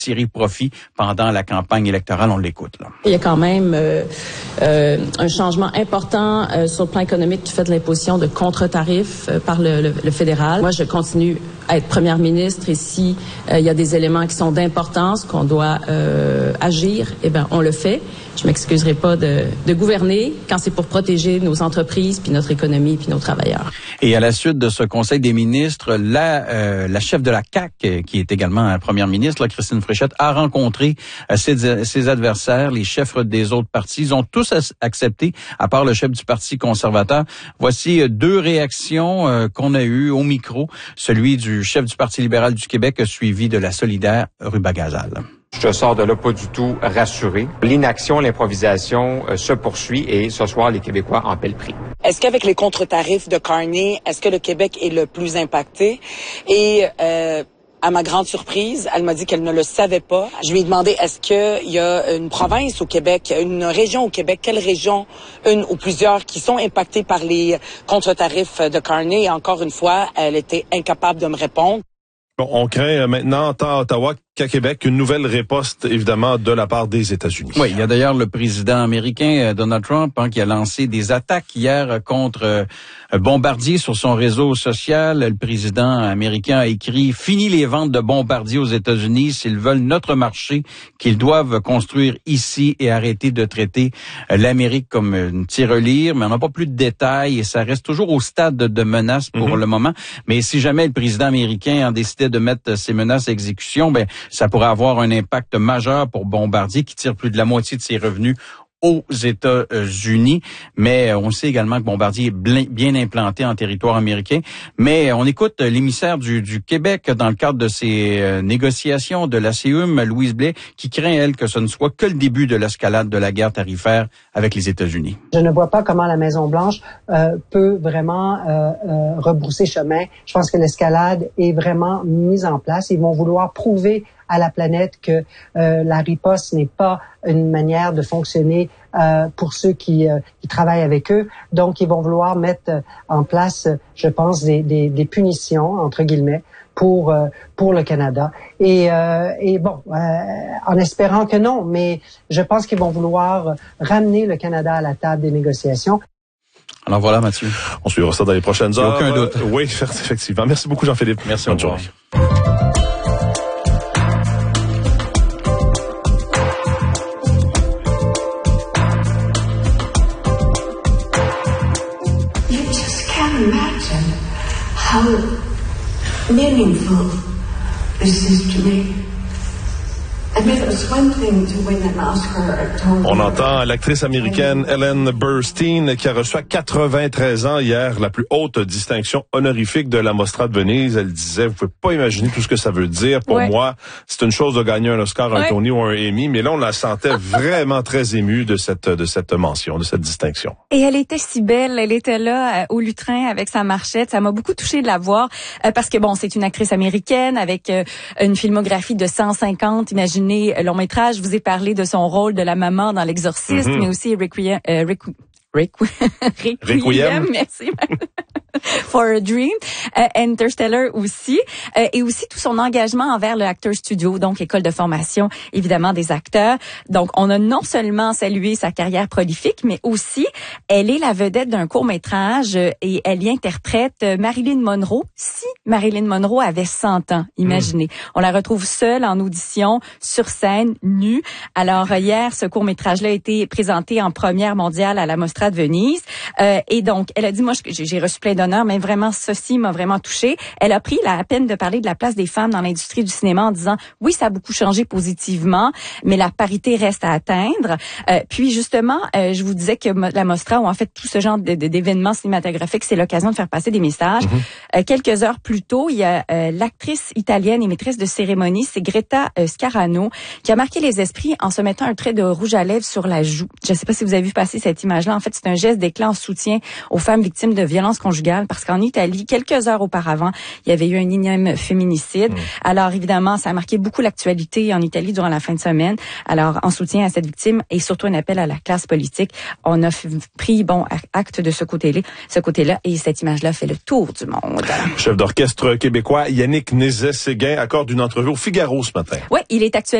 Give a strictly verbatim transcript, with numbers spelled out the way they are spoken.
tirer profit pendant la campagne électorale. On l'écoute, là. Il y a quand même euh, euh, un changement important euh, sur le plan économique du fait de l'imposition de contre-tarifs euh, par le, le, le fédéral. Moi, je continue à être première ministre et si euh, il y a des éléments qui sont d'importance, qu'on doit euh, agir, eh ben on le fait. Je m'excuserai pas de, de gouverner quand c'est pour protéger nos entreprises, puis notre économie, puis nos travailleurs. Et à la suite de ce Conseil des ministres, la, euh, la chef de la C A Q, qui est également la première ministre, là, Christine Fréchette, a rencontré euh, ses, ses adversaires, les chefs des autres partis. Ils ont tous accepté, à part le chef du Parti conservateur. Voici deux réactions euh, qu'on a eues au micro. Celui du chef du Parti libéral du Québec, suivi de la solidaire Ruba Gazal. Je sors de là pas du tout rassuré. L'inaction, l'improvisation euh, se poursuit et ce soir, les Québécois en paient le prix. Est-ce qu'avec les contre-tarifs de Carney, est-ce que le Québec est le plus impacté? Et euh, à ma grande surprise, elle m'a dit qu'elle ne le savait pas. Je lui ai demandé, est-ce qu'il y a une province au Québec, une région au Québec, quelle région, une ou plusieurs, qui sont impactées par les contre-tarifs de Carney? Et encore une fois, elle était incapable de me répondre. Bon, on craint maintenant, tant à Ottawa qu'à Québec, une nouvelle riposte, évidemment, de la part des États-Unis. Oui, il y a d'ailleurs le président américain, Donald Trump, hein, qui a lancé des attaques hier contre euh, Bombardier sur son réseau social. Le président américain a écrit « Fini les ventes de Bombardier aux États-Unis. S'ils veulent notre marché, qu'ils doivent construire ici et arrêter de traiter l'Amérique comme une tirelire. » Mais on n'a pas plus de détails et ça reste toujours au stade de menace pour mm-hmm. le moment. Mais si jamais le président américain en décidait de mettre ces menaces à exécution, ben ça pourrait avoir un impact majeur pour Bombardier qui tire plus de la moitié de ses revenus aux États-Unis, mais on sait également que Bombardier est bien implanté en territoire américain. Mais on écoute l'émissaire du, du Québec dans le cadre de ces négociations de la C E U M, Louise Blais, qui craint, elle, que ce ne soit que le début de l'escalade de la guerre tarifaire avec les États-Unis. Je ne vois pas comment la Maison-Blanche euh, peut vraiment euh, euh, rebrousser chemin. Je pense que l'escalade est vraiment mise en place. Ils vont vouloir prouver à la planète que euh, la riposte n'est pas une manière de fonctionner euh, pour ceux qui, euh, qui travaillent avec eux. Donc, ils vont vouloir mettre en place, je pense, des, des, des punitions, entre guillemets, pour euh, pour le Canada. Et, euh, et bon, euh, en espérant que non, mais je pense qu'ils vont vouloir ramener le Canada à la table des négociations. Alors voilà, Mathieu. On suivra ça dans les prochaines heures. Aucun doute. Euh, oui, effectivement. Merci beaucoup, Jean-Philippe. Merci. Bonne journée. Imagine how meaningful this is to me. I mean, it's one thing to win an Oscar or Tony. On entend l'actrice américaine Ellen Burstyn qui a reçu à quatre-vingt-treize ans hier la plus haute distinction honorifique de la Mostra de Venise. Elle disait, vous pouvez pas imaginer tout ce que ça veut dire. Pour ouais. moi, c'est une chose de gagner un Oscar, un ouais. Tony ou un Emmy, mais là, on la sentait vraiment très émue de cette de cette mention, de cette distinction. Et elle était si belle. Elle était là euh, au lutrin avec sa marchette. Ça m'a beaucoup touchée de la voir euh, parce que, bon, c'est une actrice américaine avec euh, une filmographie de cent cinquante, imaginez, long métrage. Je vous ai parlé de son rôle de la maman dans L'Exorciste, mm-hmm. mais aussi Requiem, euh, Requ... Requ... Requiem, Requiem, merci. For a Dream, euh, Interstellar aussi, euh, et aussi tout son engagement envers le Actors Studio, donc école de formation évidemment des acteurs. Donc on a non seulement salué sa carrière prolifique, mais aussi elle est la vedette d'un court-métrage euh, et elle y interprète euh, Marilyn Monroe. Si Marilyn Monroe avait cent ans, imaginez. Mm. On la retrouve seule en audition, sur scène, nue. Alors euh, hier, ce court-métrage-là a été présenté en première mondiale à la Mostra de Venise, euh, et donc elle a dit, moi j'ai, j'ai reçu plein d'honneurs, mais vraiment, ceci m'a vraiment touchée. Elle a pris la peine de parler de la place des femmes dans l'industrie du cinéma en disant, oui, ça a beaucoup changé positivement, mais la parité reste à atteindre. Euh, puis justement, euh, je vous disais que la Mostra, ou en fait tout ce genre de, de, d'événements cinématographiques, c'est l'occasion de faire passer des messages. Mm-hmm. Euh, quelques heures plus tôt, il y a euh, l'actrice italienne et maîtresse de cérémonie, c'est Greta euh, Scarano, qui a marqué les esprits en se mettant un trait de rouge à lèvres sur la joue. Je ne sais pas si vous avez vu passer cette image-là. En fait, c'est un geste d'éclat en soutien aux femmes victimes de violences conjugales. mondiale parce qu'en Italie, quelques heures auparavant, il y avait eu un énième féminicide. Mmh. Alors, évidemment, ça a marqué beaucoup l'actualité en Italie durant la fin de semaine. Alors, en soutien à cette victime et surtout un appel à la classe politique, on a f- pris, bon, acte de ce côté-là, ce côté-là, et cette image-là fait le tour du monde. Chef d'orchestre québécois Yannick Nézet-Séguin accorde une entrevue au Figaro ce matin. Oui, il est actuellement